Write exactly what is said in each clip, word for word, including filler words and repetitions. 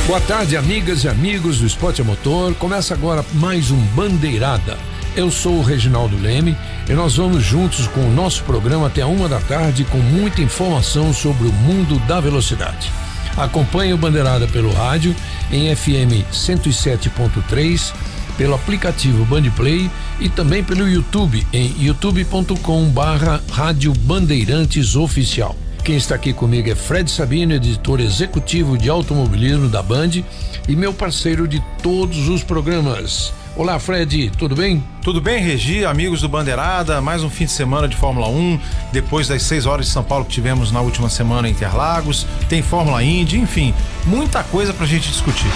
Boa tarde, amigas e amigos do Esporte a Motor. Começa agora mais um Bandeirada. Eu sou o Reginaldo Leme e nós vamos juntos com o nosso programa até a uma da tarde com muita informação sobre o mundo da velocidade. Acompanhe o Bandeirada pelo rádio em F M cento e sete ponto três, pelo aplicativo Bandplay e também pelo YouTube em youtube ponto com barra Rádio Bandeirantes Oficial. Quem está aqui comigo é Fred Sabino, editor executivo de automobilismo da Band e meu parceiro de todos os programas. Olá, Fred, tudo bem? Tudo bem, Regi, amigos do Bandeirada, mais um fim de semana de Fórmula um, depois das seis horas de São Paulo que tivemos na última semana em Interlagos, tem Fórmula Indy, enfim, muita coisa pra gente discutir.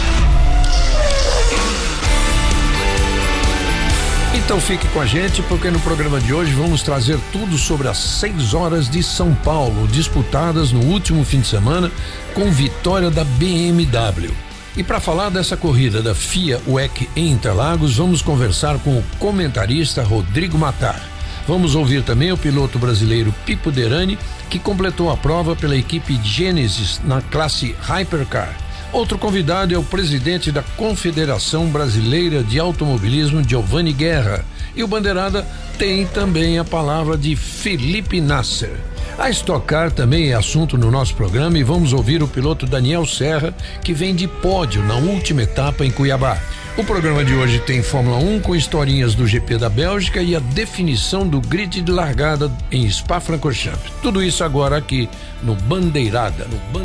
Então fique com a gente, porque no programa de hoje vamos trazer tudo sobre as seis horas de São Paulo, disputadas no último fim de semana, com vitória da B M W. E para falar dessa corrida da F I A W E C em Interlagos, vamos conversar com o comentarista Rodrigo Matar. Vamos ouvir também o piloto brasileiro Pipo Derani, que completou a prova pela equipe Genesis na classe Hypercar. Outro convidado é o presidente da Confederação Brasileira de Automobilismo, Giovanni Guerra. E o Bandeirada tem também a palavra de Felipe Nasser. A Stock Car também é assunto no nosso programa e vamos ouvir o piloto Daniel Serra, que vem de pódio na última etapa em Cuiabá. O programa de hoje tem Fórmula um com historinhas do G P da Bélgica e a definição do grid de largada em Spa-Francorchamps. Tudo isso agora aqui no Bandeirada. No